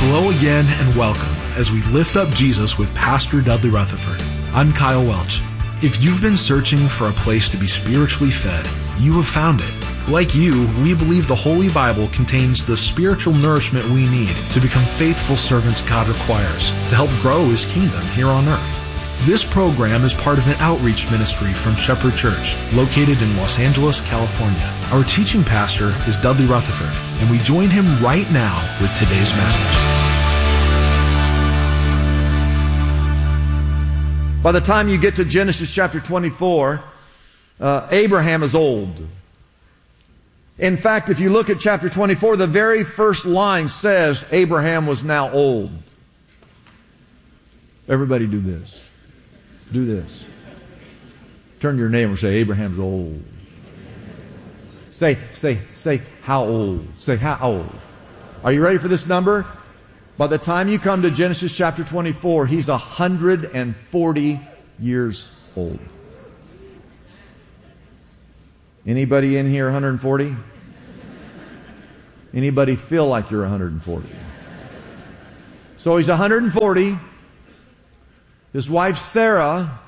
Hello again and welcome as we lift up Jesus with Pastor Dudley Rutherford. I'm Kyle Welch. If you've been searching for a place to be spiritually fed, you have found it. Like you, we believe the Holy Bible contains the spiritual nourishment we need to become faithful servants God requires to help grow His kingdom here on earth. This program is part of an outreach ministry from Shepherd Church, located in Los Angeles, California. Our teaching pastor is Dudley Rutherford, and we join him right now with today's message. By the time you get to Genesis chapter 24, Abraham is old. In fact, if you look at chapter 24, the very first line says Abraham was now old. Everybody do this. Do this. Turn to your neighbor and say, Abraham's old. Say, how old? Say, how old? Are you ready for this number? By the time you come to Genesis chapter 24, he's 140 years old. Anybody in here 140? Anybody feel like you're 140? So he's 140. His wife Sarah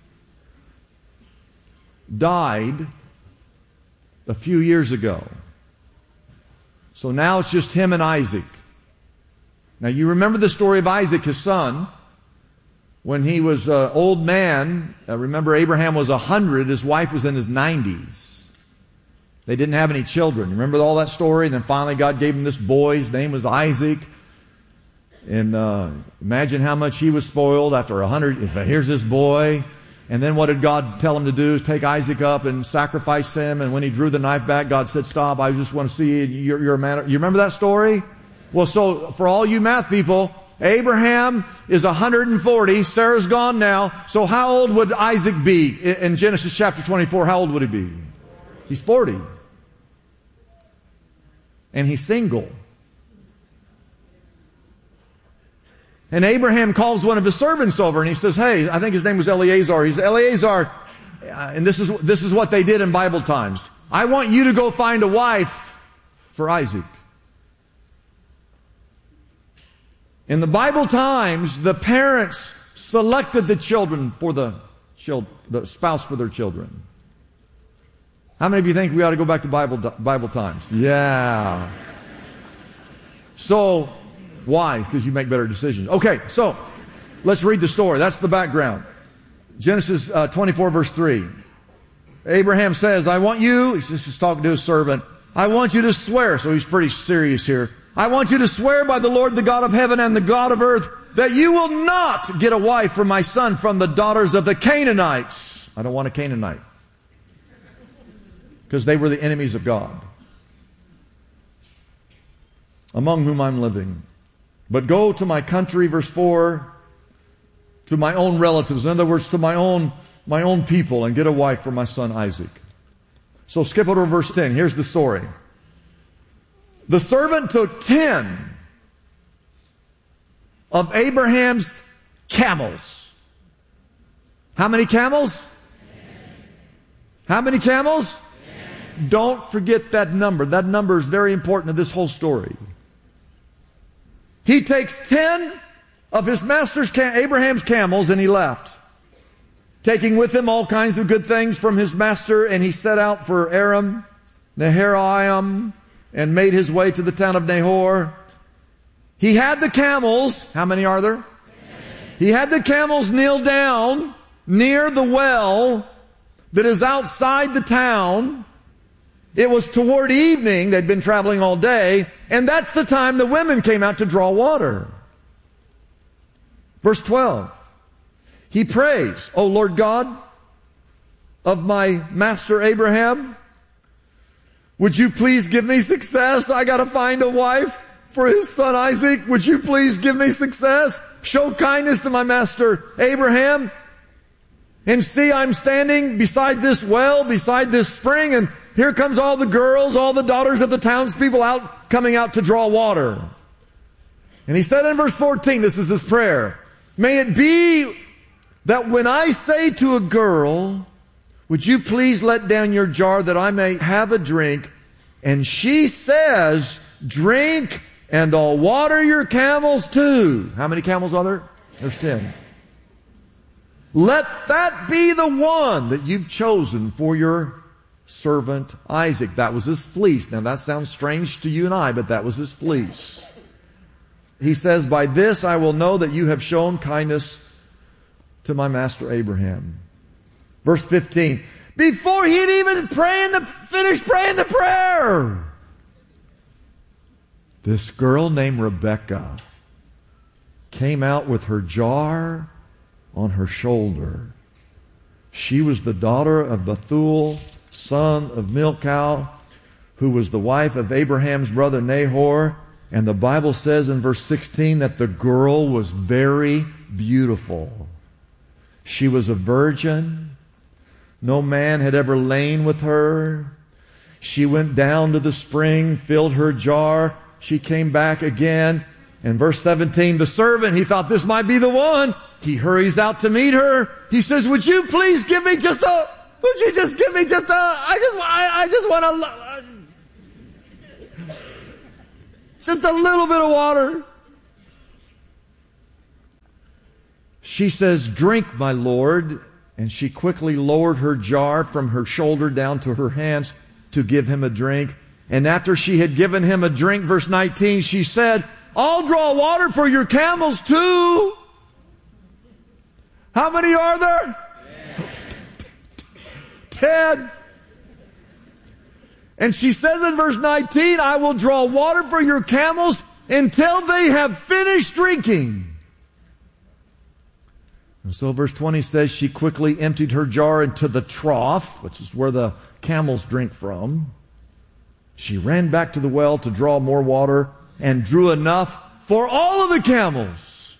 died a few years ago. So now it's just him and Isaac. Now you remember the story of Isaac, his son. When he was an old man, remember Abraham was 100, his wife was in his 90s. They didn't have any children. Remember all that story? And then finally God gave him this boy, his name was Isaac. And imagine how much he was spoiled after 100. Here's this boy. And then what did God tell him to do? Take Isaac up and sacrifice him. And when he drew the knife back, God said, stop, I just want to see you. You're a man. You remember that story? Well, so for all you math people, Abraham is 140. Sarah's gone now. So how old would Isaac be in Genesis chapter 24? How old would he be? He's 40. And he's single. And Abraham calls one of his servants over and he says, hey, I think his name was Eleazar. He's Eleazar, and this is what they did in Bible times. I want you to go find a wife for Isaac. In the Bible times, the parents selected the children for the spouse for their children. How many of you think we ought to go back to Bible times? Yeah. So, why? Because you make better decisions. Okay, so let's read the story. That's the background. Genesis 24 verse 3. Abraham says, I want you, he's just talking to his servant, I want you to swear, so he's pretty serious here. I want you to swear by the Lord, the God of heaven and the God of earth, that you will not get a wife for my son from the daughters of the Canaanites. I don't want a Canaanite. Because they were the enemies of God, among whom I'm living. But go to my country, verse 4, to my own relatives. In other words, to my own people, and get a wife for my son Isaac. So skip over verse 10. Here's the story. The servant took 10 of Abraham's camels. How many camels? 10. How many camels? 10. Don't forget that number. That number is very important to this whole story. He takes 10 of his master's Abraham's camels and he left, taking with him all kinds of good things from his master, and he set out for Aram Naharaim and made his way to the town of Nahor. He had the camels, how many are there? 10. He had the camels kneel down near the well that is outside the town. It was toward evening, they'd been traveling all day, and that's the time the women came out to draw water. Verse 12. He prays, O Lord God of my master Abraham, would you please give me success? I gotta find a wife for his son Isaac. Would you please give me success? Show kindness to my master Abraham. And see, I'm standing beside this well, beside this spring, and here comes all the girls, all the daughters of the townspeople coming out to draw water. And he said in verse 14, this is his prayer, may it be that when I say to a girl, would you please let down your jar that I may have a drink, and she says, drink And I'll water your camels too. How many camels are there? There's 10. Let that be the one that you've chosen for your servant Isaac. That was his fleece. Now that sounds strange to you and I, but that was his fleece. He says, by this I will know that you have shown kindness to my master Abraham. Verse 15. Before he'd even finished praying the prayer, this girl named Rebekah came out with her jar on her shoulder. She was the daughter of Bethuel, son of Milcah, who was the wife of Abraham's brother Nahor. And the Bible says in verse 16 that the girl was very beautiful. She was a virgin. No man had ever lain with her. She went down to the spring, filled her jar. She came back again. And verse 17, the servant, he thought this might be the one. He hurries out to meet her. He says, would you please give me just a, just a little bit of water. She says, drink, my Lord. And she quickly lowered her jar from her shoulder down to her hands to give him a drink. And after she had given him a drink, verse 19, she said, I'll draw water for your camels too. How many are there? 10. And she says in verse 19, I will draw water for your camels until they have finished drinking. And so verse 20 says she quickly emptied her jar into the trough, which is where the camels drink from. She ran back to the well to draw more water and drew enough for all of the camels.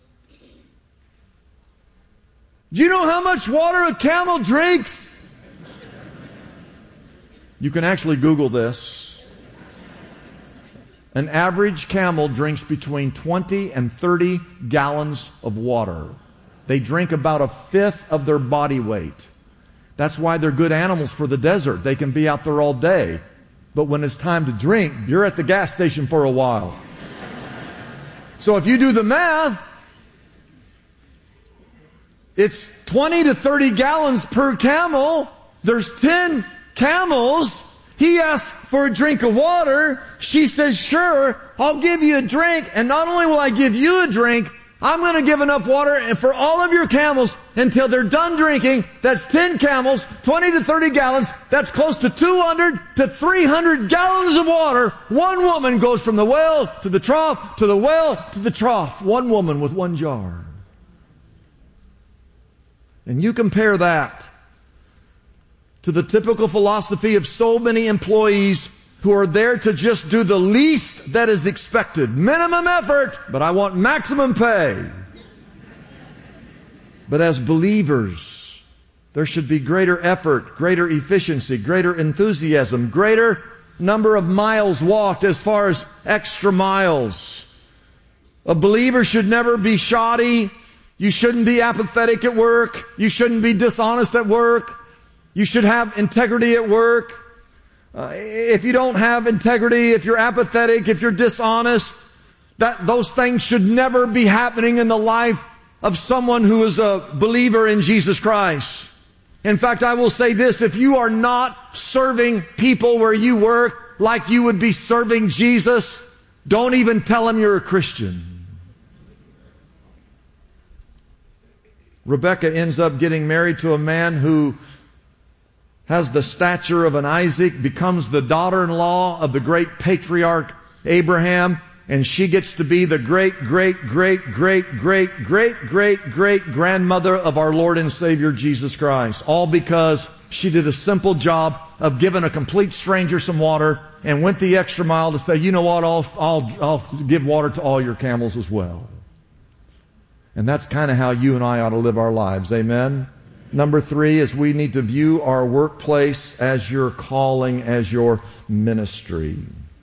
Do you know how much water a camel drinks? You can actually Google this. An average camel drinks between 20 and 30 gallons of water. They drink about a fifth of their body weight. That's why they're good animals for the desert. They can be out there all day. But when it's time to drink, you're at the gas station for a while. So if you do the math, it's 20 to 30 gallons per camel. There's 10 camels. He asks for a drink of water. She says, sure, I'll give you a drink. And not only will I give you a drink, I'm going to give enough water for all of your camels until they're done drinking. That's 10 camels, 20 to 30 gallons. That's close to 200 to 300 gallons of water. One woman goes from the well to the trough, to the well to the trough. One woman with one jar. And you compare that to the typical philosophy of so many employees who are there to just do the least that is expected. Minimum effort, but I want maximum pay. But as believers, there should be greater effort, greater efficiency, greater enthusiasm, greater number of miles walked as far as extra miles. A believer should never be shoddy. You shouldn't be apathetic at work. You shouldn't be dishonest at work. You should have integrity at work. If you don't have integrity, if you're apathetic, if you're dishonest, those things should never be happening in the life of someone who is a believer in Jesus Christ. In fact, I will say this, if you are not serving people where you work like you would be serving Jesus, don't even tell them you're a Christian. Rebekah ends up getting married to a man who has the stature of an Isaac, becomes the daughter-in-law of the great patriarch Abraham, and she gets to be the great-great-great-great-great-great-grandmother of our Lord and Savior Jesus Christ. All because she did a simple job of giving a complete stranger some water and went the extra mile to say, you know what, I'll give water to all your camels as well. And that's kind of how you and I ought to live our lives. Amen? Number 3 is we need to view our workplace as your calling, as your ministry.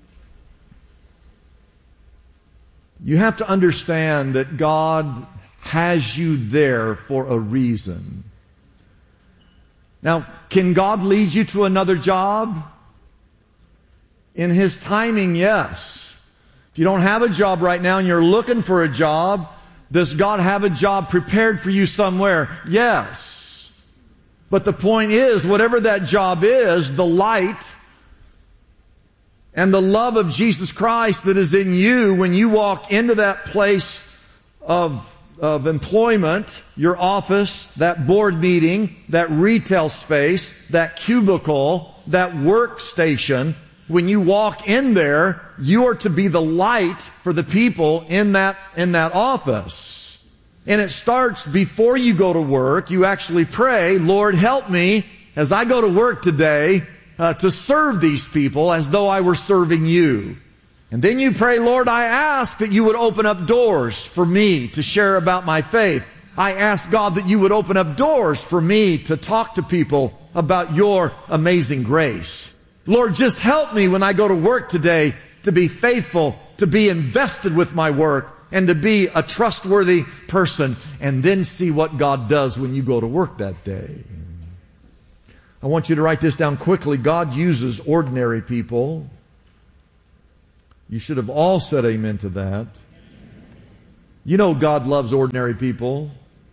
You have to understand that God has you there for a reason. Now, can God lead you to another job? In His timing, yes. If you don't have a job right now and you're looking for a job, does God have a job prepared for you somewhere? Yes. But the point is, whatever that job is, the light and the love of Jesus Christ that is in you when you walk into that place of employment, your office, that board meeting, that retail space, that cubicle, that workstation, when you walk in there, you are to be the light for the people in that office. And it starts before you go to work. You actually pray, Lord, help me as I go to work today to serve these people as though I were serving you. And then you pray, Lord, I ask that you would open up doors for me to share about my faith. I ask, God, that you would open up doors for me to talk to people about your amazing grace. Lord, just help me when I go to work today to be faithful, to be invested with my work, and to be a trustworthy person, and then see what God does when you go to work that day. I want you to write this down quickly. God uses ordinary people. You should have all said amen to that. You know God loves ordinary people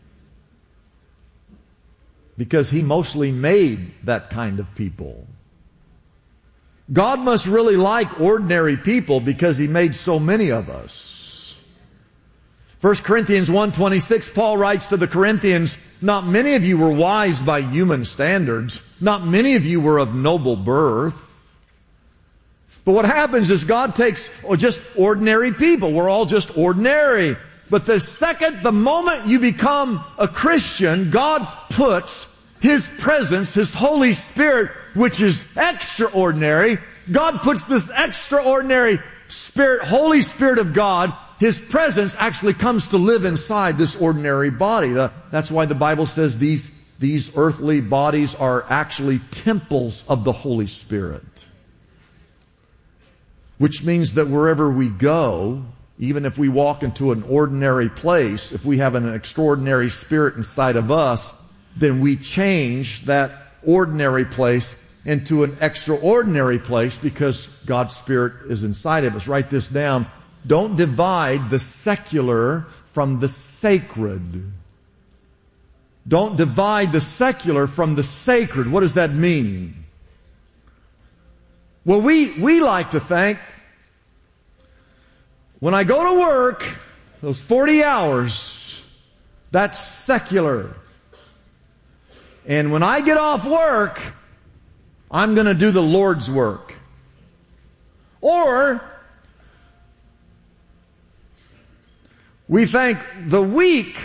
because He mostly made that kind of people. God must really like ordinary people because He made so many of us. 1 Corinthians 1:26, Paul writes to the Corinthians, not many of you were wise by human standards. Not many of you were of noble birth. But what happens is God takes just ordinary people. We're all just ordinary. But the moment you become a Christian, God puts His presence, His Holy Spirit, which is extraordinary. God puts this extraordinary Spirit, Holy Spirit of God, His presence actually comes to live inside this ordinary body. That's why the Bible says these earthly bodies are actually temples of the Holy Spirit. Which means that wherever we go, even if we walk into an ordinary place, if we have an extraordinary spirit inside of us, then we change that ordinary place into an extraordinary place because God's Spirit is inside of us. Write this down. Don't divide the secular from the sacred. Don't divide the secular from the sacred. What does that mean? Well, we like to think, when I go to work, those 40 hours, that's secular. And when I get off work, I'm going to do the Lord's work. Or we think the week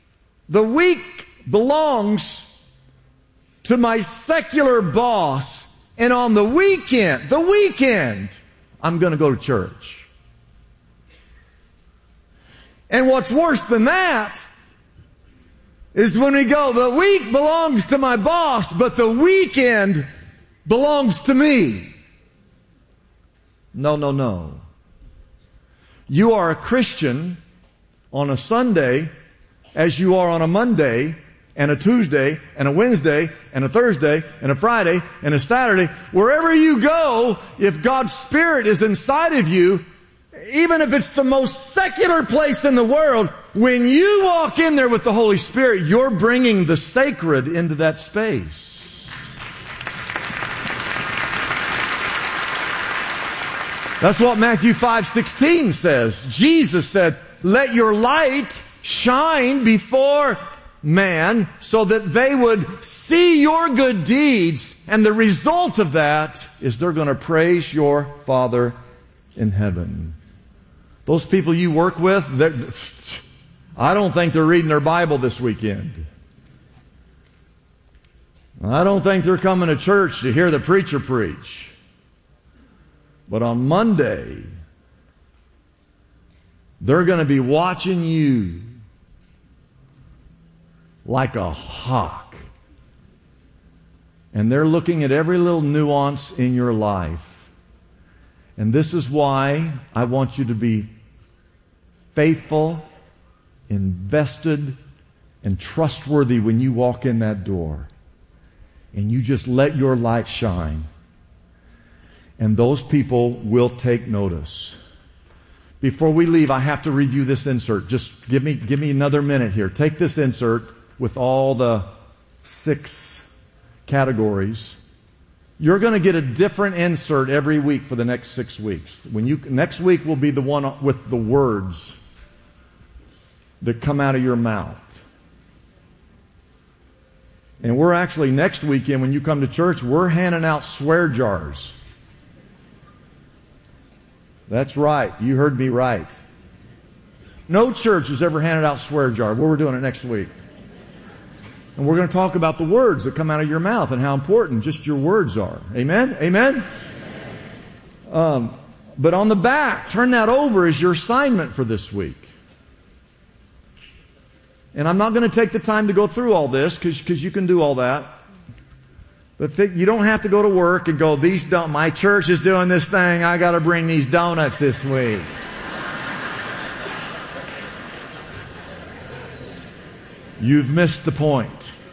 belongs to my secular boss, and on the weekend, I'm going to go to church. And what's worse than that is when we go, the week belongs to my boss, but the weekend belongs to me. No. You are a Christian on a Sunday as you are on a Monday and a Tuesday and a Wednesday and a Thursday and a Friday and a Saturday. Wherever you go, if God's Spirit is inside of you, even if it's the most secular place in the world, when you walk in there with the Holy Spirit, you're bringing the sacred into that space. That's what Matthew 5:16 says. Jesus said, let your light shine before man so that they would see your good deeds, and the result of that is they're going to praise your Father in heaven. Those people you work with, I don't think they're reading their Bible this weekend. I don't think they're coming to church to hear the preacher preach. But on Monday, they're going to be watching you like a hawk. And they're looking at every little nuance in your life. And this is why I want you to be faithful, invested, and trustworthy when you walk in that door. And you just let your light shine. And those people will take notice. Before we leave, I have to review this insert. Just give me another minute here. Take this insert with all the 6 categories. You're going to get a different insert every week for the next 6 weeks. Next week will be the one with the words that come out of your mouth. And we're actually, next weekend when you come to church, we're handing out swear jars. That's right. You heard me right. No church has ever handed out swear jar. Well, we're doing it next week. And we're going to talk about the words that come out of your mouth and how important just your words are. Amen? Amen? But on the back, turn that over as your assignment for this week. And I'm not going to take the time to go through all this because you can do all that. But you don't have to go to work and go, my church is doing this thing, I got to bring these donuts this week. You've missed the point.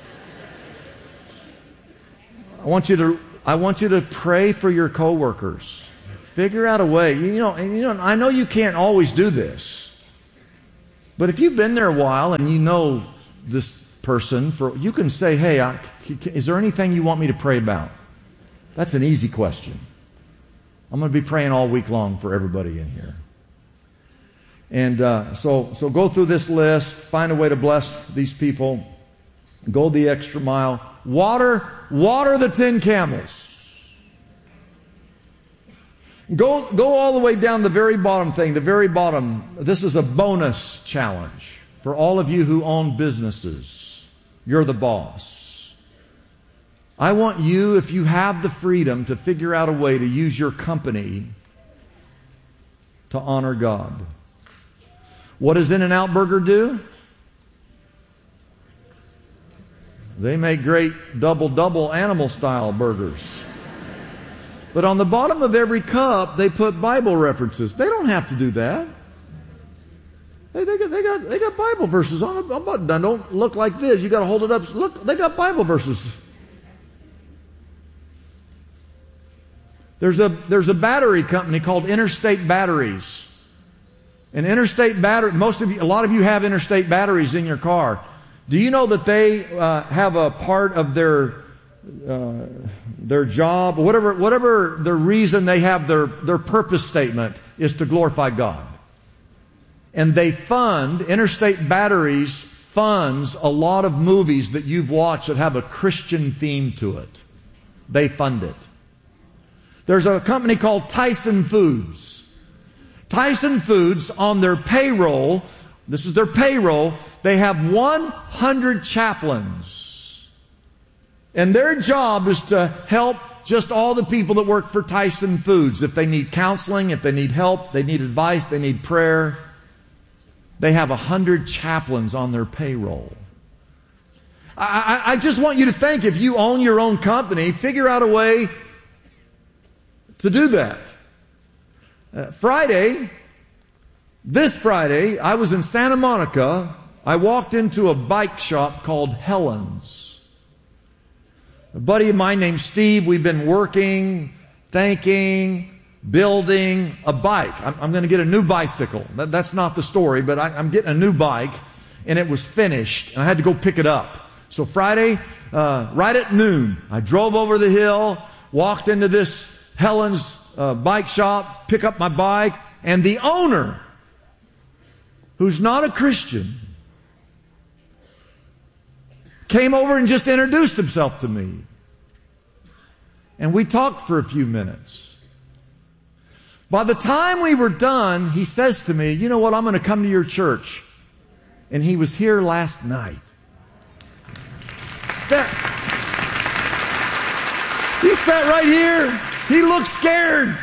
I want you to pray for your coworkers. Figure out a way. I know you can't always do this. But if you've been there a while and you know this person, you can say, hey, is there anything you want me to pray about? That's an easy question. I'm going to be praying all week long for everybody in here. And so go through this list, find a way to bless these people, go the extra mile, water the 10 camels. Go all the way down the very bottom thing, the very bottom. This is a bonus challenge for all of you who own businesses. You're the boss. I want you, if you have the freedom, to figure out a way to use your company to honor God. What does In-N-Out Burger do? They make great double animal-style burgers. But on the bottom of every cup, they put Bible references. They don't have to do that. They got Bible verses on it. Don't look like this. You got to hold it up. Look, they got Bible verses. There's a battery company called Interstate Batteries. And Interstate Battery, a lot of you have Interstate Batteries in your car. Do you know that they have a part of their job, whatever the reason they have their purpose statement is to glorify God? And Interstate Batteries funds a lot of movies that you've watched that have a Christian theme to it. They fund it. There's a company called Tyson Foods. Tyson Foods, on their payroll, this is their payroll, they have 100 chaplains. And their job is to help just all the people that work for Tyson Foods. If they need counseling, if they need help, they need advice, they need prayer. They have 100 chaplains on their payroll. I just want you to think, if you own your own company, figure out a way to do that. This Friday, I was in Santa Monica. I walked into a bike shop called Helen's. A buddy of mine named Steve, we've been working, building a bike. I'm going to get a new bicycle. That's not the story, but I'm getting a new bike, and it was finished, and I had to go pick it up. So Friday, right at noon, I drove over the hill, walked into this Helen's bike shop, pick up my bike, and the owner, who's not a Christian, came over and just introduced himself to me. And we talked for a few minutes. By the time we were done, he says to me, you know what, I'm going to come to your church. And he was here last night. He sat right here. He looked scared.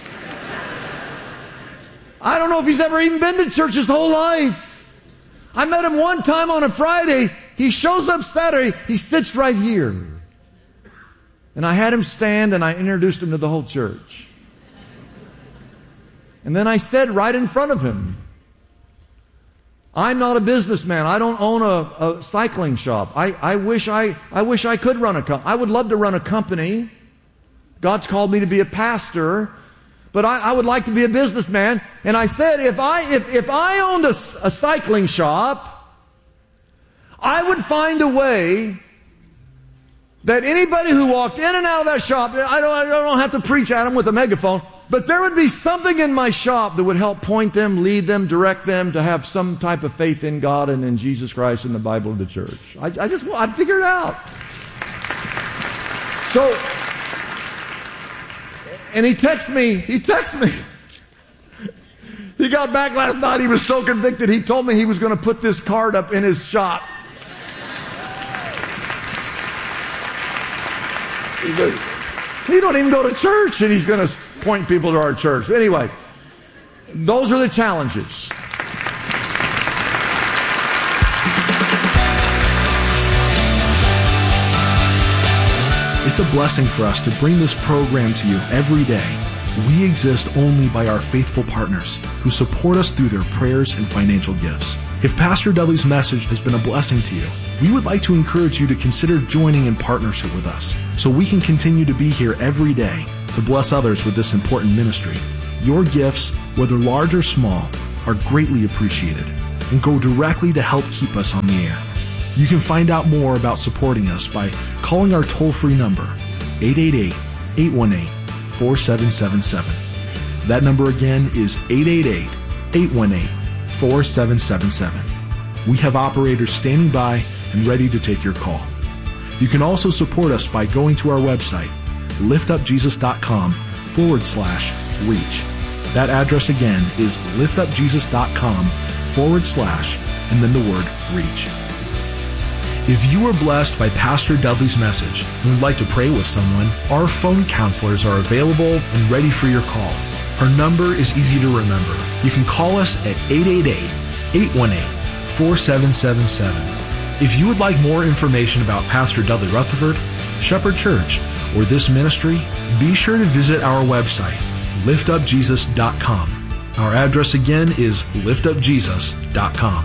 I don't know if he's ever even been to church his whole life. I met him one time on a Friday. He shows up Saturday. He sits right here. And I had him stand and I introduced him to the whole church. And then I said right in front of him, I'm not a businessman. I don't own a cycling shop. I wish I could run a company. I would love to run a company. God's called me to be a pastor. but I would like to be a businessman. And I said, if I owned a cycling shop, I would find a way that anybody who walked in and out of that shop, I don't have to preach at them with a megaphone, but there would be something in my shop that would help point them, lead them, direct them to have some type of faith in God and in Jesus Christ and the Bible of the church. I'd figure it out. So, and he texted me. He got back last night. He was so convicted. He told me he was going to put this card up in his shop. He don't even go to church, and he's going to point people to our church. Anyway, those are the challenges. It's a blessing for us to bring this program to you every day. We exist only by our faithful partners who support us through their prayers and financial gifts. If Pastor Dudley's message has been a blessing to you, we would like to encourage you to consider joining in partnership with us so we can continue to be here every day to bless others with this important ministry. Your gifts, whether large or small, are greatly appreciated and go directly to help keep us on the air. You can find out more about supporting us by calling our toll-free number, 888-818-4777. That number again is 888-818-4777. We have operators standing by and ready to take your call. You can also support us by going to our website, liftupjesus.com/reach. That address again is liftupjesus.com/ and then the word reach. If you were blessed by Pastor Dudley's message and would like to pray with someone, our phone counselors are available and ready for your call. Our number is easy to remember. You can call us at 888-818-4777. If you would like more information about Pastor Dudley Rutherford, Shepherd Church, or this ministry, be sure to visit our website, liftupjesus.com. Our address again is liftupjesus.com.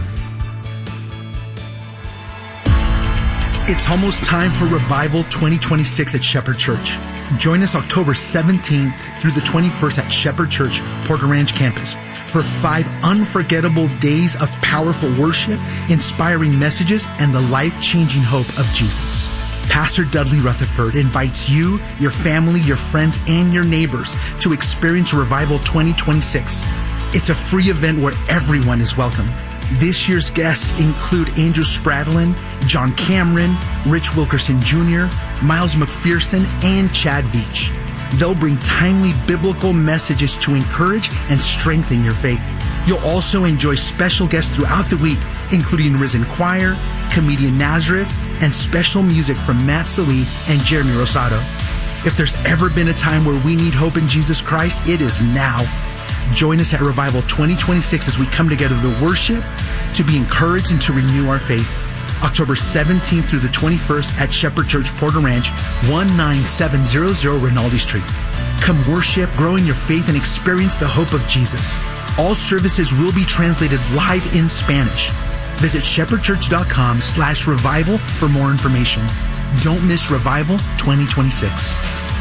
It's almost time for Revival 2026 at Shepherd Church. Join us October 17th through the 21st at Shepherd Church, Porter Ranch campus for 5 unforgettable days of powerful worship, inspiring messages, and the life-changing hope of Jesus. Pastor Dudley Rutherford invites you, your family, your friends, and your neighbors to experience Revival 2026. It's a free event where everyone is welcome. This year's guests include Andrew Spradlin, John Cameron, Rich Wilkerson Jr., Miles McPherson, and Chad Veach. They'll bring timely biblical messages to encourage and strengthen your faith. You'll also enjoy special guests throughout the week, including Risen Choir, comedian Nazareth, and special music from Matt Sallee and Jeremy Rosado. If there's ever been a time where we need hope in Jesus Christ, it is now. Join us at Revival 2026 as we come together to worship, to be encouraged, and to renew our faith. October 17th through the 21st at Shepherd Church, Porter Ranch, 19700 Rinaldi Street. Come worship, grow in your faith, and experience the hope of Jesus. All services will be translated live in Spanish. Visit shepherdchurch.com/revival for more information. Don't miss Revival 2026.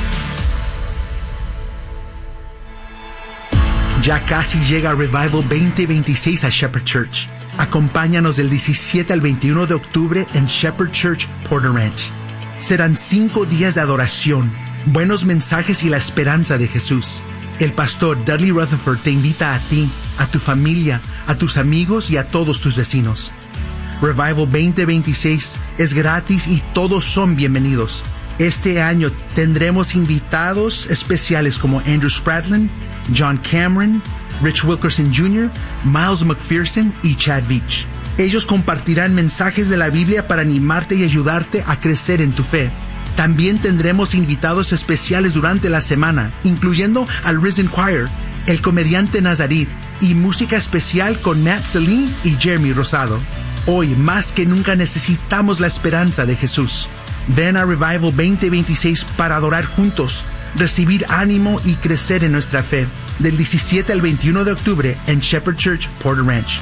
Ya casi llega Revival 2026 a Shepherd Church. Acompáñanos del 17 al 21 de octubre en Shepherd Church, Porter Ranch. Serán 5 días de adoración, buenos mensajes y la esperanza de Jesús. El pastor Dudley Rutherford te invita a ti, a tu familia, a tus amigos y a todos tus vecinos. Revival 2026 es gratis y todos son bienvenidos. Este año tendremos invitados especiales como Andrew Spradlin, John Cameron, Rich Wilkerson Jr., Miles McPherson y Chad Veach. Ellos compartirán mensajes de la Biblia para animarte y ayudarte a crecer en tu fe. También tendremos invitados especiales durante la semana, incluyendo al Risen Choir, el comediante Nazarit y música especial con Matt Sallee y Jeremy Rosado. Hoy, más que nunca, necesitamos la esperanza de Jesús. Ven a Revival 2026 para adorar juntos, recibir ánimo y crecer en nuestra fe. Del 17 al 21 de octubre en Shepherd Church, Porter Ranch,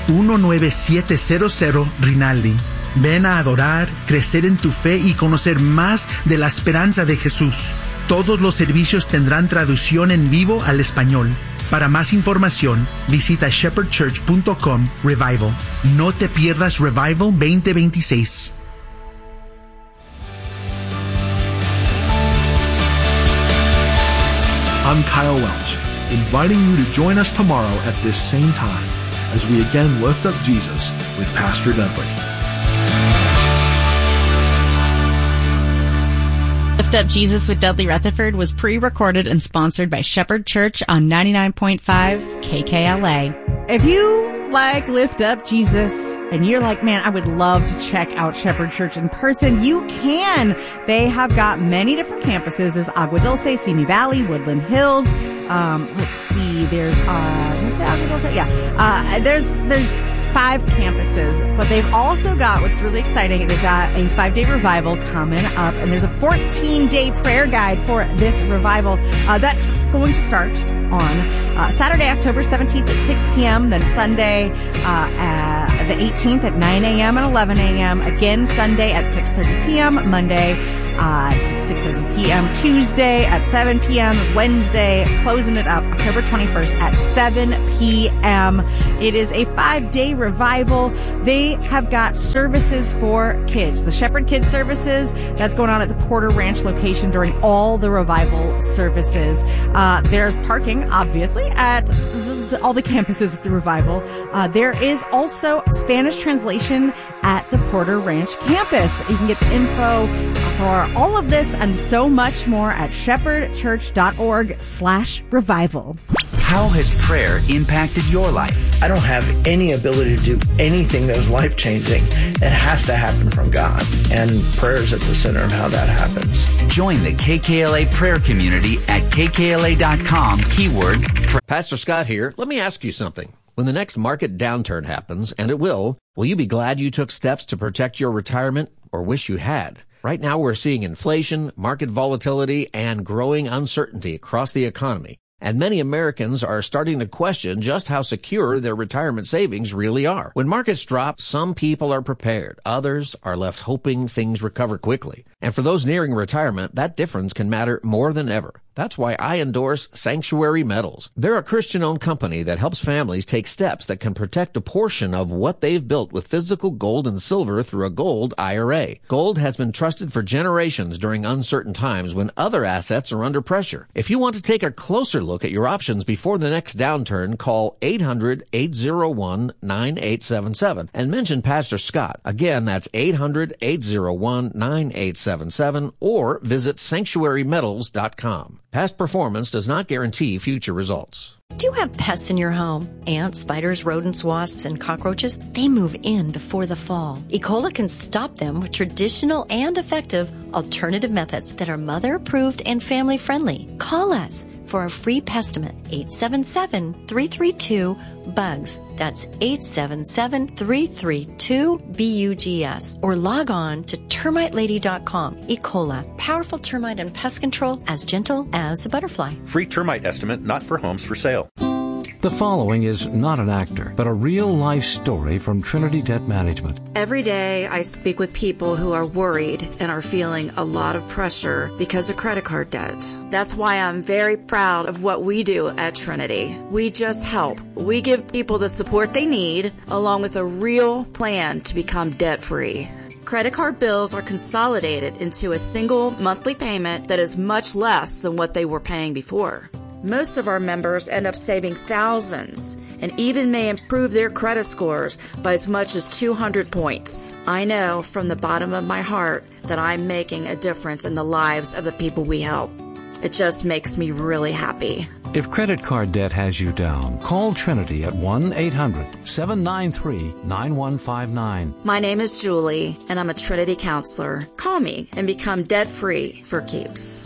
19700 Rinaldi. Ven a adorar, crecer en tu fe y conocer más de la esperanza de Jesús. Todos los servicios tendrán traducción en vivo al español. Para más información, visita shepherdchurch.com Revival. No te pierdas Revival 2026. I'm Kyle Welch, inviting you to join us tomorrow at this same time as we again lift up Jesus with Pastor Dudley. Lift Up Jesus with Dudley Rutherford was pre-recorded and sponsored by Shepherd Church on 99.5 KKLA. If you like Lift Up Jesus and you're like, man, I would love to check out Shepherd Church in person, you can. They have got many different campuses. There's Agua Dulce, Simi Valley, Woodland Hills. Let's see, there's Agua Dulce? Yeah. There's 5 campuses, but they've also got, what's really exciting, they've got a 5-day revival coming up, and there's a 14-day prayer guide for this revival that's going to start on Saturday, October 17th at 6 p.m., then Sunday the 18th at 9 a.m. and 11 a.m., again Sunday at 6:30 p.m., Monday 6:30 p.m., Tuesday at 7 p.m., Wednesday, closing it up October 21st at 7 p.m. It is a 5-day revival. They have got services for kids. The Shepherd Kids services, that's going on at the Porter Ranch location during all the revival services. There's parking, obviously, at all the campuses with the revival. There is also Spanish translation at the Porter Ranch campus. You can get the info for all of this and so much more at shepherdchurch.org/revival. How has prayer impacted your life? I don't have any ability to do anything that was life-changing. It has to happen from God. And prayer is at the center of how that happens. Join the KKLA prayer community at kkla.com, keyword prayer. Pastor Scott here. Let me ask you something. When the next market downturn happens, and it will you be glad you took steps to protect your retirement or wish you had? Right now we're seeing inflation, market volatility, and growing uncertainty across the economy. And many Americans are starting to question just how secure their retirement savings really are. When markets drop, some people are prepared. Others are left hoping things recover quickly. And for those nearing retirement, that difference can matter more than ever. That's why I endorse Sanctuary Metals. They're a Christian-owned company that helps families take steps that can protect a portion of what they've built with physical gold and silver through a gold IRA. Gold has been trusted for generations during uncertain times when other assets are under pressure. If you want to take a closer look at your options before the next downturn, call 800-801-9877 and mention Pastor Scott. Again, that's 800-801-9877 or visit sanctuarymetals.com. Past performance does not guarantee future results. Do you have pests in your home? Ants, spiders, rodents, wasps, and cockroaches? They move in before the fall. E. coli can stop them with traditional and effective alternative methods that are mother-approved and family-friendly. Call us for a free pestimate, 877-332-BUGS. That's 877-332-BUGS. Or log on to termitelady.com. E. coli, powerful termite and pest control as gentle as a butterfly. Free termite estimate not for homes for sale. The following is not an actor, but a real-life story from Trinity Debt Management. Every day I speak with people who are worried and are feeling a lot of pressure because of credit card debt. That's why I'm very proud of what we do at Trinity. We just help. We give people the support they need, along with a real plan to become debt-free. Credit card bills are consolidated into a single monthly payment that is much less than what they were paying before. Most of our members end up saving thousands and even may improve their credit scores by as much as 200 points. I know from the bottom of my heart that I'm making a difference in the lives of the people we help. It just makes me really happy. If credit card debt has you down, call Trinity at 1-800-793-9159. My name is Julie, and I'm a Trinity counselor. Call me and become debt-free for keeps.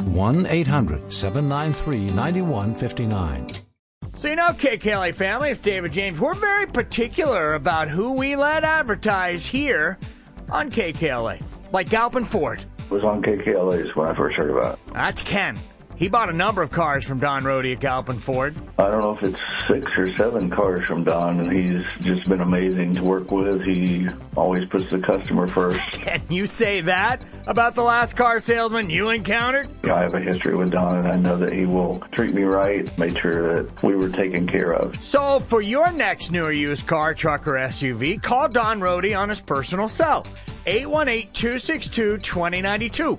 1-800-793-9159. So you know, KKLA family, it's David James. We're very particular about who we let advertise here on KKLA. Like Galpin Ford. Was on KKLA's when I first heard about it. That's Ken. He bought a number of cars from Don Rohde at Galpin Ford. I don't know if it's 6 or 7 cars from Don, and he's just been amazing to work with. He always puts the customer first. Can you say that about the last car salesman you encountered? I have a history with Don, and I know that he will treat me right, make sure that we were taken care of. So for your next new or used car, truck, or SUV, call Don Rohde on his personal cell. 818-262-2092.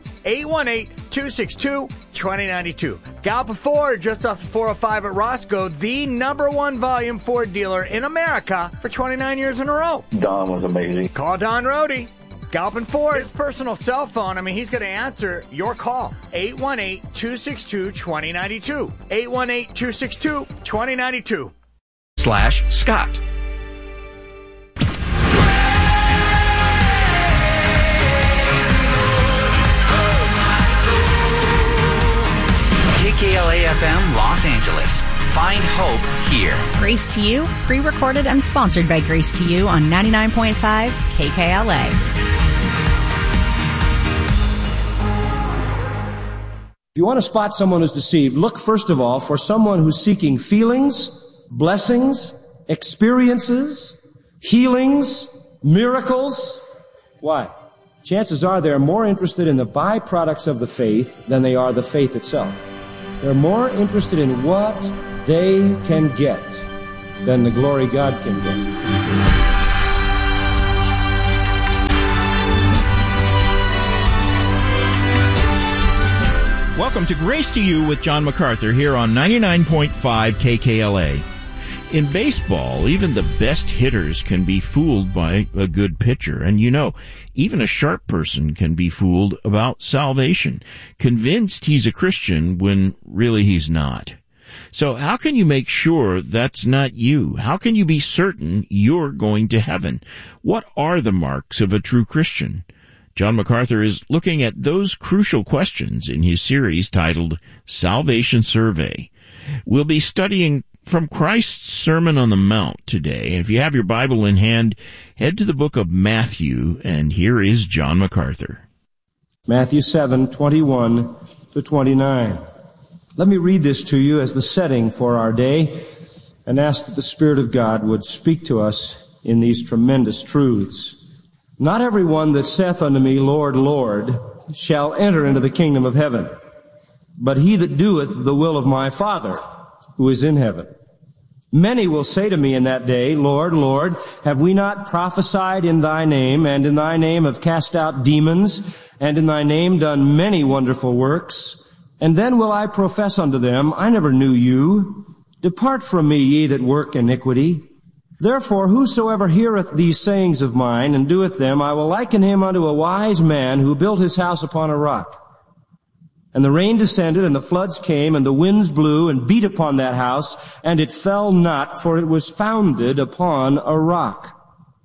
818-262-2092. Galpin Ford, just off the 405 at Roscoe, the #1 volume Ford dealer in America for 29 years in a row. Don was amazing. Call Don Rohde. Galpin Ford, his personal cell phone. He's going to answer your call. 818-262-2092. 818-262-2092. /Scott. KKLA-FM Los Angeles. Find hope here. Grace to You is pre-recorded and sponsored by Grace to You on 99.5 KKLA. If you want to spot someone who's deceived, look first of all for someone who's seeking feelings, blessings, experiences, healings, miracles. Why? Chances are they're more interested in the byproducts of the faith than they are the faith itself. They're more interested in what they can get than the glory God can get. Welcome to Grace to You with John MacArthur here on 99.5 KKLA. In baseball, even the best hitters can be fooled by a good pitcher. And even a sharp person can be fooled about salvation, convinced he's a Christian when really he's not. So how can you make sure that's not you? How can you be certain you're going to heaven? What are the marks of a true Christian? John MacArthur is looking at those crucial questions in his series titled Salvation Survey. We'll be studying from Christ's Sermon on the Mount today. And if you have your Bible in hand, head to the book of Matthew, and here is John MacArthur. Matthew 7:21-29. Let me read this to you as the setting for our day and ask that the Spirit of God would speak to us in these tremendous truths. Not everyone that saith unto me, Lord, Lord, shall enter into the kingdom of heaven, but he that doeth the will of my Father who is in heaven. Many will say to me in that day, Lord, Lord, have we not prophesied in thy name, and in thy name have cast out demons, and in thy name done many wonderful works? And then will I profess unto them, I never knew you. Depart from me, ye that work iniquity. Therefore, whosoever heareth these sayings of mine, and doeth them, I will liken him unto a wise man who built his house upon a rock. And the rain descended, and the floods came, and the winds blew, and beat upon that house, and it fell not, for it was founded upon a rock.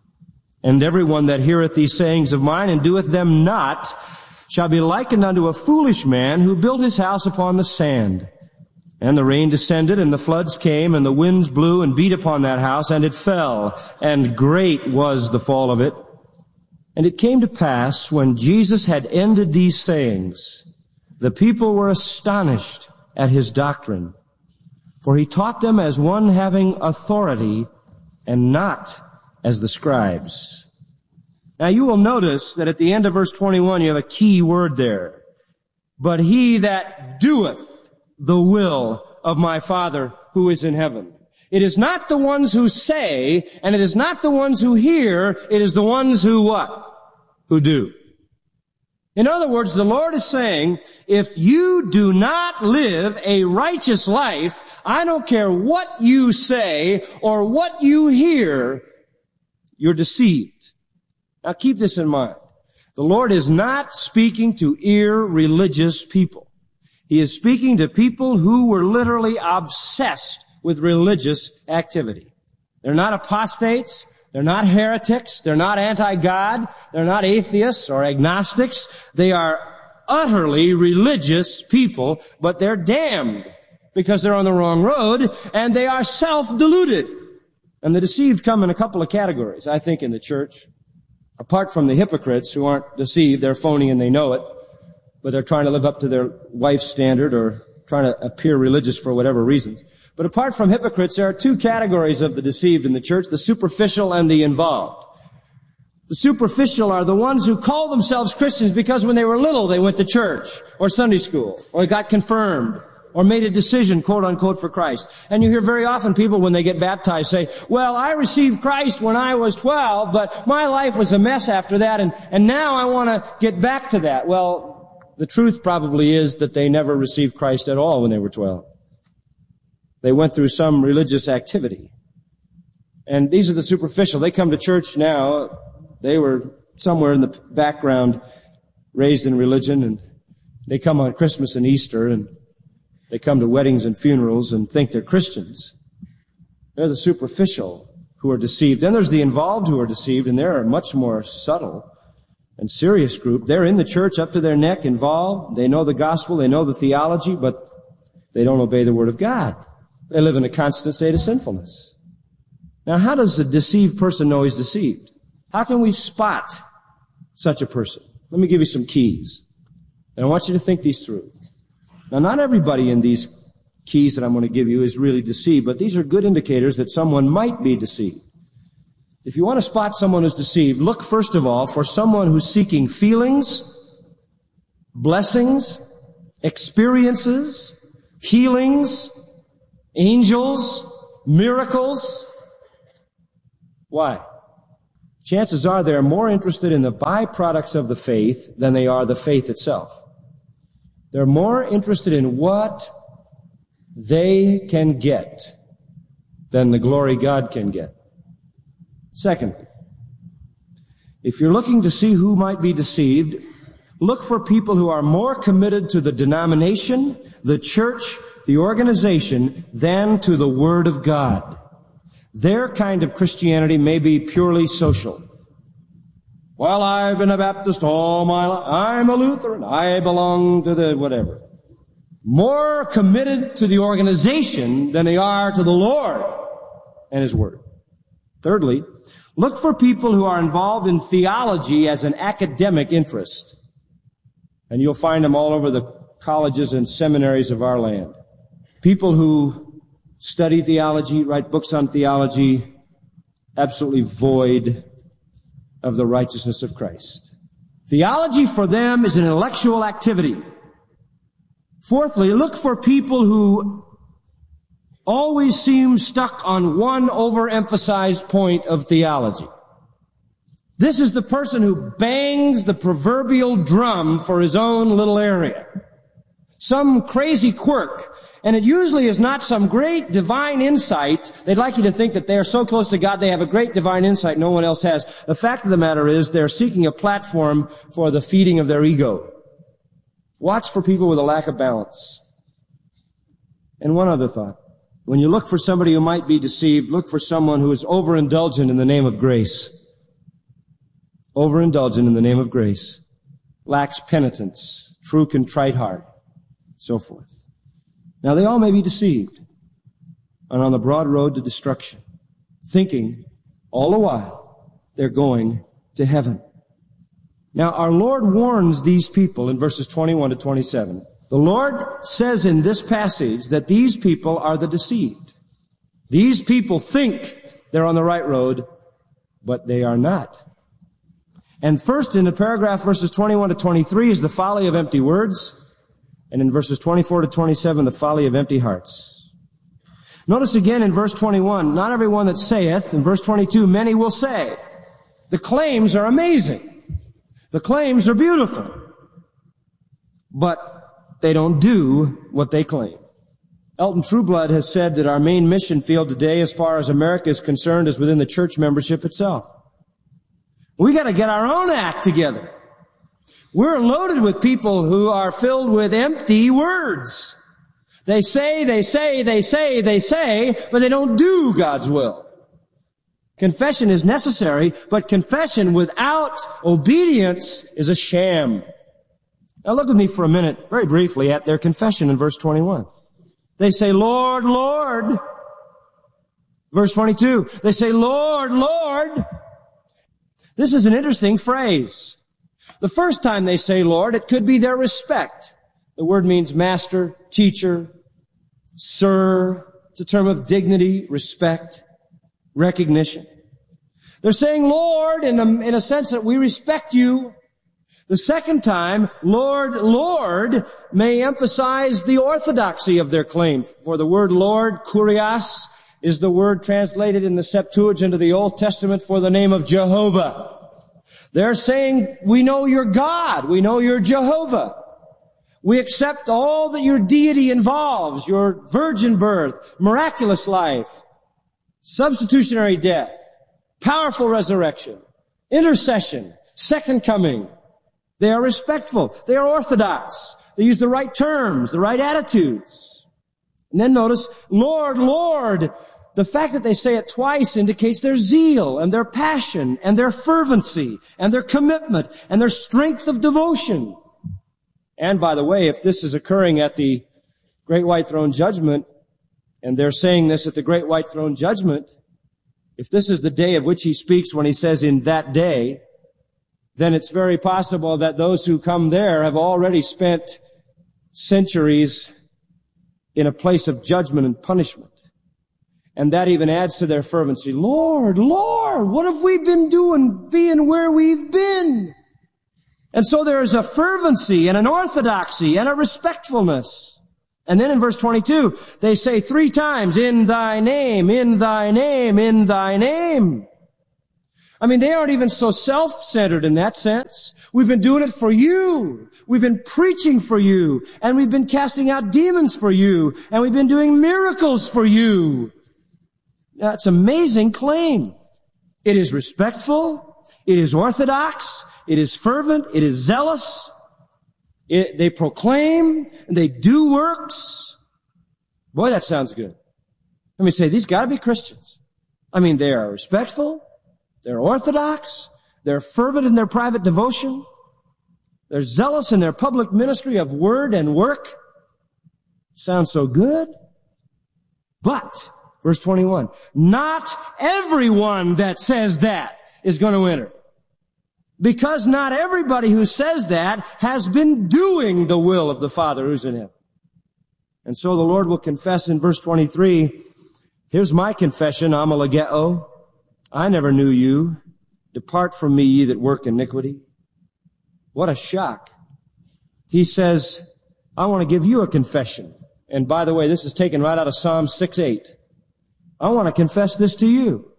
And every one that heareth these sayings of mine, and doeth them not, shall be likened unto a foolish man who built his house upon the sand. And the rain descended, and the floods came, and the winds blew, and beat upon that house, and it fell, and great was the fall of it. And it came to pass, when Jesus had ended these sayings, the people were astonished at his doctrine, for he taught them as one having authority, and not as the scribes. Now you will notice that at the end of verse 21 you have a key word there. But he that doeth the will of my Father who is in heaven. It is not the ones who say, and it is not the ones who hear, it is the ones who what? Who do. In other words, the Lord is saying, if you do not live a righteous life, I don't care what you say or what you hear, you're deceived. Now keep this in mind. The Lord is not speaking to irreligious people. He is speaking to people who were literally obsessed with religious activity. They're not apostates. They're not heretics. They're not anti-God. They're not atheists or agnostics. They are utterly religious people, but they're damned because they're on the wrong road, and they are self-deluded. And the deceived come in a couple of categories, I think, in the church. Apart from the hypocrites who aren't deceived, they're phony and they know it, but they're trying to live up to their wife's standard or trying to appear religious for whatever reasons. But apart from hypocrites, there are two categories of the deceived in the church, the superficial and the involved. The superficial are the ones who call themselves Christians because when they were little they went to church or Sunday school or got confirmed or made a decision, quote unquote, for Christ. And you hear very often people when they get baptized say, well, I received Christ when I was 12, but my life was a mess after that and now I want to get back to that. Well, the truth probably is that they never received Christ at all when they were 12. They went through some religious activity. And these are the superficial. They come to church now. They were somewhere in the background raised in religion, and they come on Christmas and Easter, and they come to weddings and funerals and think they're Christians. They're the superficial who are deceived. Then there's the involved who are deceived, and they're a much more subtle and serious group. They're in the church up to their neck, involved. They know the gospel, they know the theology, but they don't obey the word of God. They live in a constant state of sinfulness. Now, how does a deceived person know he's deceived? How can we spot such a person? Let me give you some keys. And I want you to think these through. Now, not everybody in these keys that I'm going to give you is really deceived, but these are good indicators that someone might be deceived. If you want to spot someone who's deceived, look first of all for someone who's seeking feelings, blessings, experiences, healings, angels, miracles. Why? Chances are they're more interested in the byproducts of the faith than they are the faith itself. They're more interested in what they can get than the glory God can get. Secondly, if you're looking to see who might be deceived, look for people who are more committed to the denomination, the church, the organization, than to the Word of God. Their kind of Christianity may be purely social. Well, I've been a Baptist all my life. I'm a Lutheran. I belong to the whatever. More committed to the organization than they are to the Lord and His Word. Thirdly, look for people who are involved in theology as an academic interest. And you'll find them all over the colleges and seminaries of our land. People who study theology, write books on theology, absolutely void of the righteousness of Christ. Theology for them is an intellectual activity. Fourthly, look for people who always seem stuck on one overemphasized point of theology. This is the person who bangs the proverbial drum for his own little area. Some crazy quirk. And it usually is not some great divine insight. They'd like you to think that they are so close to God, they have a great divine insight no one else has. The fact of the matter is they're seeking a platform for the feeding of their ego. Watch for people with a lack of balance. And one other thought. When you look for somebody who might be deceived, look for someone who is overindulgent in the name of grace. Overindulgent in the name of grace. Lacks penitence, true contrite heart, so forth. Now, they all may be deceived and on the broad road to destruction, thinking all the while they're going to heaven. Now, our Lord warns these people in verses 21 to 27. The Lord says in this passage that these people are the deceived. These people think they're on the right road, but they are not. And first in the paragraph verses 21 to 23 is the folly of empty words. And in verses 24 to 27, the folly of empty hearts. Notice again in verse 21, not everyone that saith. In verse 22, many will say. The claims are amazing. The claims are beautiful. But they don't do what they claim. Elton Trueblood has said that our main mission field today, as far as America is concerned, is within the church membership itself. We got to get our own act together. We're loaded with people who are filled with empty words. They say, but they don't do God's will. Confession is necessary, but confession without obedience is a sham. Now look with me for a minute, very briefly, at their confession in verse 21. They say, Lord, Lord. Verse 22, they say, Lord, Lord. This is an interesting phrase. The first time they say Lord, it could be their respect. The word means master, teacher, sir. It's a term of dignity, respect, recognition. They're saying Lord in a sense that we respect you. The second time, Lord, Lord, may emphasize the orthodoxy of their claim. For the word Lord, kurios, is the word translated in the Septuagint of the Old Testament for the name of Jehovah. They're saying, we know you're God. We know you're Jehovah. We accept all that your deity involves, your virgin birth, miraculous life, substitutionary death, powerful resurrection, intercession, second coming. They are respectful. They are orthodox. They use the right terms, the right attitudes. And then notice, Lord, Lord. The fact that they say it twice indicates their zeal and their passion and their fervency and their commitment and their strength of devotion. And by the way, if this is occurring at the Great White Throne Judgment, and they're saying this at the Great White Throne Judgment, if this is the day of which he speaks when he says in that day, then it's very possible that those who come there have already spent centuries in a place of judgment and punishment. And that even adds to their fervency. Lord, Lord, what have we been doing being where we've been? And so there is a fervency and an orthodoxy and a respectfulness. And then in verse 22, they say 3 times, in thy name, in thy name, in thy name. I mean, they aren't even so self-centered in that sense. We've been doing it for you. We've been preaching for you. And we've been casting out demons for you. And we've been doing miracles for you. That's an amazing claim. It is respectful. It is orthodox. It is fervent. It is zealous. They proclaim and they do works. Boy, that sounds good. Let me say, these gotta be Christians. I mean, they are respectful. They're orthodox. They're fervent in their private devotion. They're zealous in their public ministry of word and work. Sounds so good. But, verse 21, not everyone that says that is going to enter. Because not everybody who says that has been doing the will of the Father who's in heaven. And so the Lord will confess in verse 23, here's my confession, amalageo. I never knew you. Depart from me, ye that work iniquity. What a shock. He says, I want to give you a confession. And by the way, this is taken right out of Psalm 6:8. I want to confess this to you.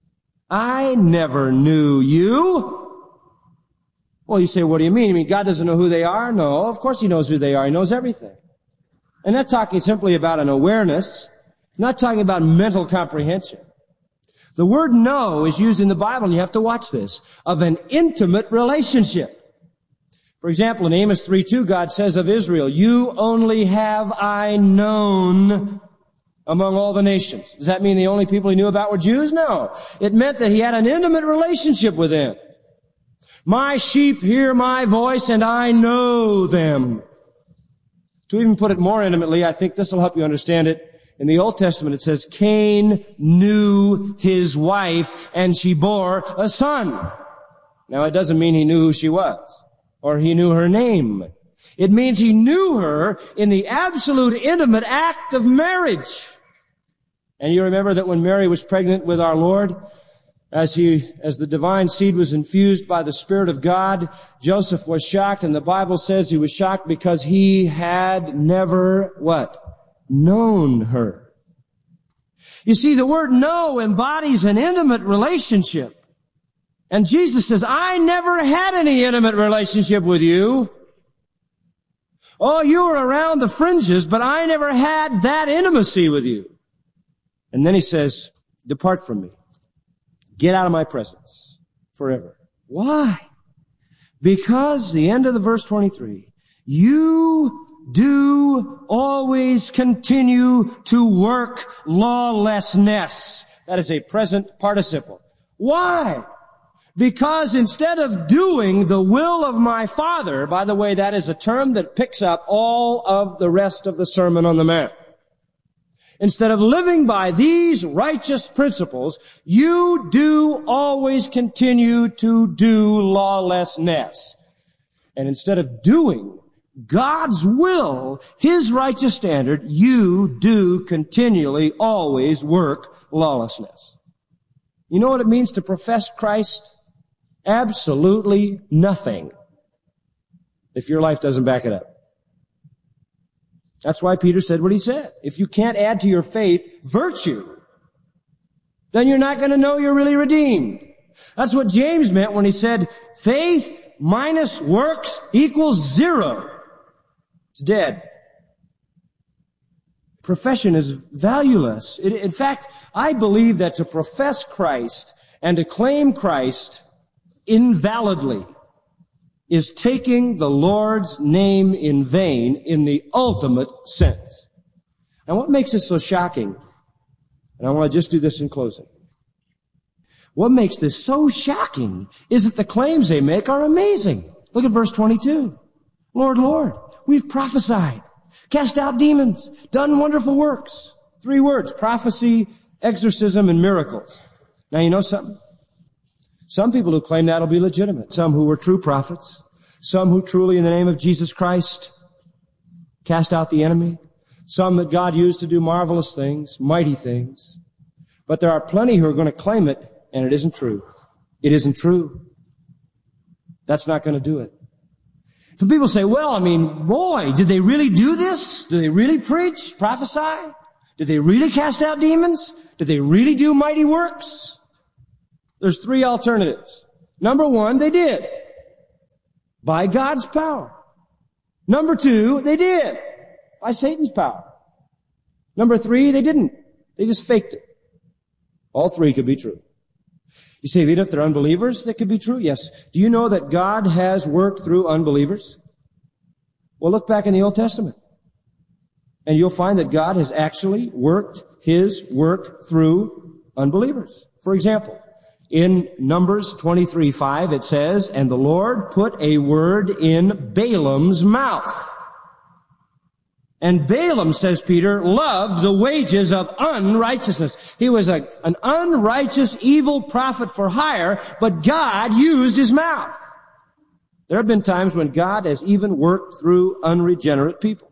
I never knew you. Well, you say, what do you mean? You mean God doesn't know who they are? No, of course He knows who they are. He knows everything. And not talking simply about an awareness, not talking about mental comprehension. The word know is used in the Bible, and you have to watch this, of an intimate relationship. For example, in Amos 3:2, God says of Israel, you only have I known among all the nations. Does that mean the only people He knew about were Jews? No. It meant that He had an intimate relationship with them. My sheep hear my voice, and I know them. To even put it more intimately, I think this will help you understand it. In the Old Testament, it says, Cain knew his wife, and she bore a son. Now, it doesn't mean he knew who she was, or he knew her name. It means he knew her in the absolute intimate act of marriage. And you remember that when Mary was pregnant with our Lord, as the divine seed was infused by the Spirit of God, Joseph was shocked, and the Bible says he was shocked because he had never, what? Known her. You see, the word know embodies an intimate relationship. And Jesus says, I never had any intimate relationship with you. Oh, you were around the fringes, but I never had that intimacy with you. And then He says, depart from me. Get out of my presence forever. Why? Because, the end of the verse 23, you do always continue to work lawlessness. That is a present participle. Why? Because instead of doing the will of my Father, by the way, that is a term that picks up all of the rest of the Sermon on the Mount. Instead of living by these righteous principles, you do always continue to do lawlessness. And instead of doing God's will, His righteous standard, you do continually always work lawlessness. You know what it means to profess Christ? Absolutely nothing if your life doesn't back it up. That's why Peter said what he said. If you can't add to your faith virtue, then you're not going to know you're really redeemed. That's what James meant when he said faith minus works equals 0. It's dead. Profession is valueless. In fact, I believe that to profess Christ and to claim Christ invalidly is taking the Lord's name in vain in the ultimate sense. And what makes this so shocking? And I want to just do this in closing. What makes this so shocking is that the claims they make are amazing. Look at verse 22. Lord, Lord, we've prophesied, cast out demons, done wonderful works. 3 words, prophecy, exorcism, and miracles. Now you know something? Some people who claim that will be legitimate. Some who were true prophets. Some who truly in the name of Jesus Christ cast out the enemy. Some that God used to do marvelous things, mighty things. But there are plenty who are going to claim it, and it isn't true. It isn't true. That's not going to do it. Some people say, well, boy, did they really do this? Did they really preach, prophesy? Did they really cast out demons? Did they really do mighty works? There's 3 alternatives. Number 1, they did. By God's power. Number 2, they did. By Satan's power. Number 3, they didn't. They just faked it. All 3 could be true. You say, even if they're unbelievers, that could be true? Yes. Do you know that God has worked through unbelievers? Well, look back in the Old Testament. And you'll find that God has actually worked His work through unbelievers. For example, in Numbers 23:5, it says, and the Lord put a word in Balaam's mouth. And Balaam, says Peter, loved the wages of unrighteousness. He was an unrighteous, evil prophet for hire, but God used his mouth. There have been times when God has even worked through unregenerate people.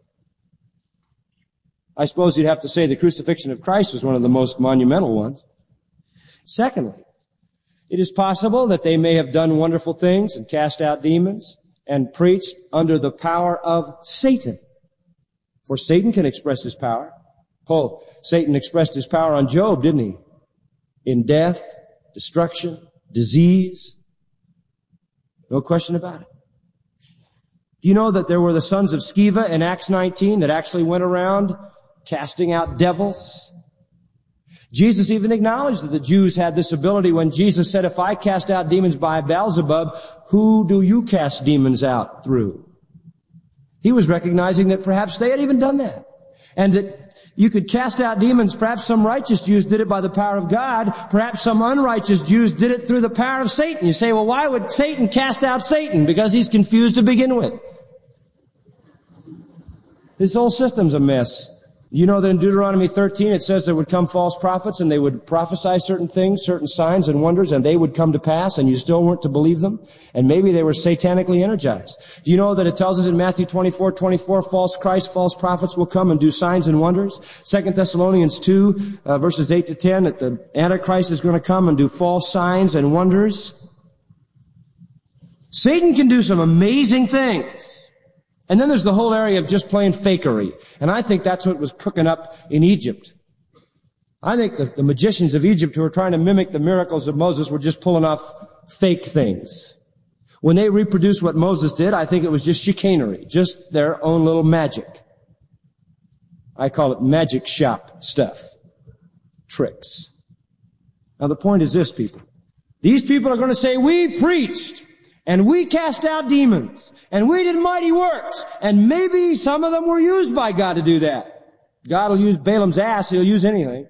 I suppose you'd have to say the crucifixion of Christ was one of the most monumental ones. Secondly, it is possible that they may have done wonderful things and cast out demons and preached under the power of Satan. For Satan can express his power. Satan expressed his power on Job, didn't he? In death, destruction, disease. No question about it. Do you know that there were the sons of Sceva in Acts 19 that actually went around casting out devils? Jesus even acknowledged that the Jews had this ability when Jesus said, if I cast out demons by Beelzebub, who do you cast demons out through? He was recognizing that perhaps they had even done that. And that you could cast out demons. Perhaps some righteous Jews did it by the power of God. Perhaps some unrighteous Jews did it through the power of Satan. You say, well, why would Satan cast out Satan? Because he's confused to begin with. His whole system's a mess. You know that in Deuteronomy 13 it says there would come false prophets and they would prophesy certain things, certain signs and wonders, and they would come to pass and you still weren't to believe them. And maybe they were satanically energized. Do you know that it tells us in Matthew 24:24, false Christ, false prophets will come and do signs and wonders? 2 Thessalonians 2, verses 8 to 10, that the Antichrist is going to come and do false signs and wonders. Satan can do some amazing things. And then there's the whole area of just plain fakery. And I think that's what was cooking up in Egypt. I think that the magicians of Egypt who were trying to mimic the miracles of Moses were just pulling off fake things. When they reproduced what Moses did, I think it was just chicanery, just their own little magic. I call it magic shop stuff. Tricks. Now the point is this, people. These people are going to say, we preached. And we cast out demons. And we did mighty works. And maybe some of them were used by God to do that. God will use Balaam's ass. He'll use anything.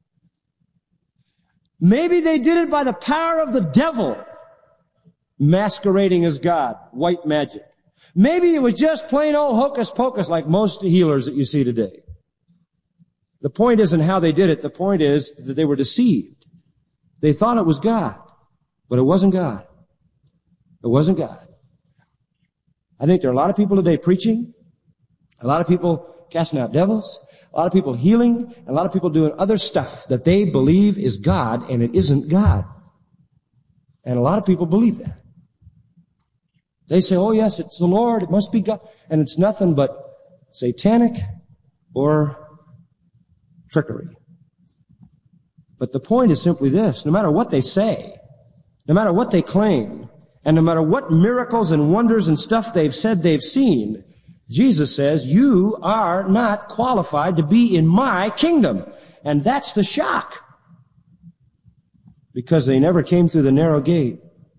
Maybe they did it by the power of the devil, masquerading as God, white magic. Maybe it was just plain old hocus pocus like most healers that you see today. The point isn't how they did it. The point is that they were deceived. They thought it was God, but it wasn't God. It wasn't God. I think there are a lot of people today preaching, a lot of people casting out devils, a lot of people healing, and a lot of people doing other stuff that they believe is God, and it isn't God. And a lot of people believe that. They say, oh yes, it's the Lord, it must be God, and it's nothing but satanic or trickery. But the point is simply this: no matter what they say, no matter what they claim, and no matter what miracles and wonders and stuff they've said they've seen, Jesus says, you are not qualified to be in my kingdom. And that's the shock. Because they never came through the narrow gate.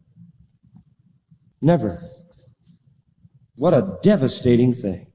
Never. What a devastating thing.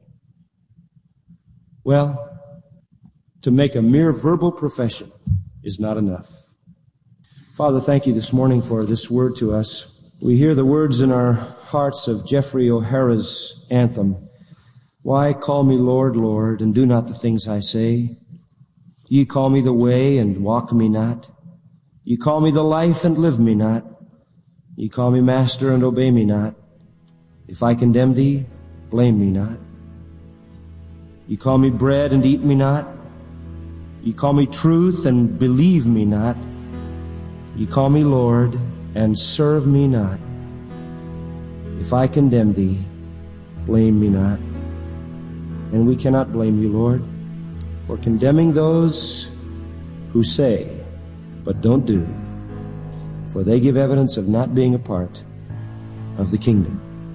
Well, to make a mere verbal profession is not enough. Father, thank you this morning for this word to us. We hear the words in our hearts of Jeffrey O'Hara's anthem. Why call me Lord, Lord, and do not the things I say? Ye call me the way, and walk me not. Ye call me the life, and live me not. Ye call me master, and obey me not. If I condemn thee, blame me not. Ye call me bread, and eat me not. Ye call me truth, and believe me not. Ye call me Lord, and serve me not. If I condemn thee, blame me not. And we cannot blame you, Lord, for condemning those who say, but don't do, for they give evidence of not being a part of the kingdom.